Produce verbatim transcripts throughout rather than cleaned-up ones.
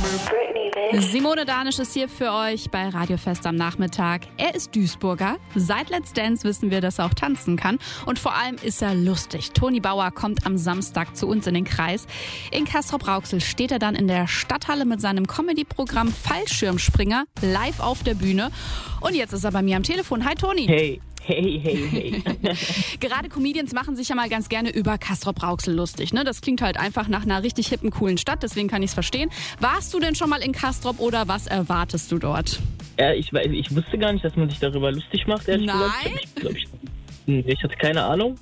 Simone Danisch ist hier für euch bei Radio Fest am Nachmittag. Er ist Duisburger. Seit Let's Dance wissen wir, dass er auch tanzen kann. Und vor allem ist er lustig. Toni Bauer kommt am Samstag zu uns in den Kreis. In Castrop-Rauxel steht er dann in der Stadthalle mit seinem Comedy-Programm Fallschirmspringer live auf der Bühne. Und jetzt ist er bei mir am Telefon. Hi Toni. Hey. Hey, hey, hey. Gerade Comedians machen sich ja mal ganz gerne über Castrop-Rauxel lustig, ne? Das klingt halt einfach nach einer richtig hippen, coolen Stadt, deswegen kann ich es verstehen. Warst du denn schon mal in Castrop oder was erwartest du dort? Ja, ich, ich wusste gar nicht, dass man sich darüber lustig macht, ehrlich Nein? gesagt. Ich, glaub, ich, ich hatte keine Ahnung.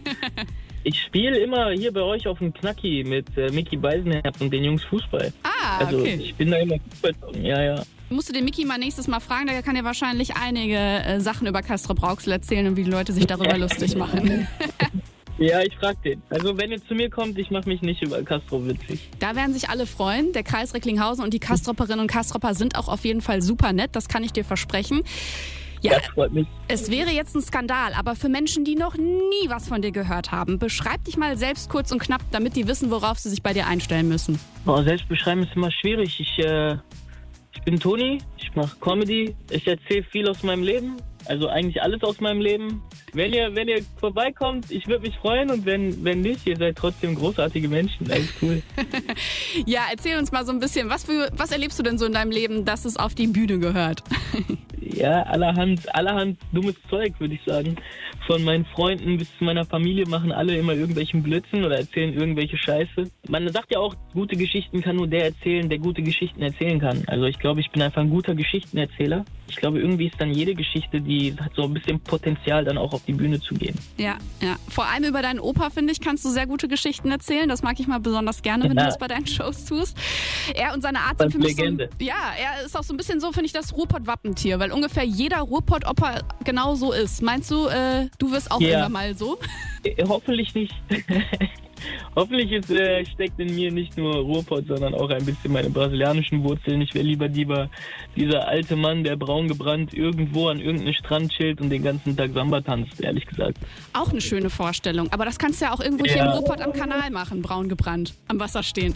Ich spiele immer hier bei euch auf dem Knacki mit äh, Micky Beisenherz und den Jungs Fußball. Ah, also, okay. Ich bin da immer Fußball. Ja, ja. Musst du den Micky mal nächstes Mal fragen, der kann dir wahrscheinlich einige äh, Sachen über Castrop-Rauxel erzählen und wie die Leute sich darüber lustig machen. Ja, ich frag den. Also wenn ihr zu mir kommt, ich mache mich nicht über Castrop witzig. Da werden sich alle freuen. Der Kreis Recklinghausen und die Castropperinnen und Castropper sind auch auf jeden Fall super nett, das kann ich dir versprechen. Ja, das freut mich. Es wäre jetzt ein Skandal, aber für Menschen, die noch nie was von dir gehört haben, beschreib dich mal selbst kurz und knapp, damit die wissen, worauf sie sich bei dir einstellen müssen. Boah, selbst beschreiben ist immer schwierig. Ich, äh, ich bin Toni, ich mache Comedy, ich erzähle viel aus meinem Leben, also eigentlich alles aus meinem Leben. Wenn ihr, wenn ihr vorbeikommt, ich würde mich freuen und wenn, wenn nicht, ihr seid trotzdem großartige Menschen, alles cool. Ja, erzähl uns mal so ein bisschen, was, für, was erlebst du denn so in deinem Leben, dass es auf die Bühne gehört? Ja, allerhand, allerhand dummes Zeug, würde ich sagen. Von meinen Freunden bis zu meiner Familie machen alle immer irgendwelchen Blödsinn oder erzählen irgendwelche Scheiße. Man sagt ja auch, gute Geschichten kann nur der erzählen, der gute Geschichten erzählen kann. Also ich glaube, ich bin einfach ein guter Geschichtenerzähler. Ich glaube, irgendwie ist dann jede Geschichte, die hat so ein bisschen Potenzial, dann auch auf die Bühne zu gehen. Ja, ja. Vor allem über deinen Opa, finde ich, kannst du sehr gute Geschichten erzählen. Das mag ich mal besonders gerne, wenn ja. du das bei deinen Shows tust. Er und seine Art sind für mich Legende. So, ja, er ist auch so ein bisschen so, finde ich, das Ruhrpott-Wappentier, weil ungefähr jeder Ruhrpott-Opa genau so ist. Meinst du, äh, du wirst auch ja. irgendwann mal so? Hoffentlich nicht. Hoffentlich ist, äh, steckt in mir nicht nur Ruhrpott, sondern auch ein bisschen meine brasilianischen Wurzeln. Ich wäre lieber lieber dieser alte Mann, der braun gebrannt irgendwo an irgendeinem Strand chillt und den ganzen Tag Samba tanzt, ehrlich gesagt. Auch eine schöne Vorstellung. Aber das kannst du ja auch irgendwo ja. hier im Ruhrpott am Kanal machen, braun gebrannt, am Wasser stehen.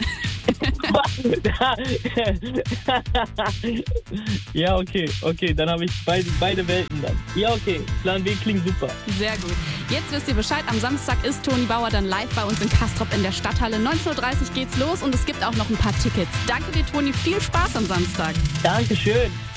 Ja, okay, okay, dann habe ich beide, beide Welten dann. Ja, okay, Plan B klingt super. Sehr gut. Jetzt wisst ihr Bescheid, am Samstag ist Toni Bauer dann live bei uns in Castrop in der Stadthalle. neunzehn Uhr dreißig geht's los und es gibt auch noch ein paar Tickets. Danke dir, Toni, viel Spaß am Samstag. Dankeschön.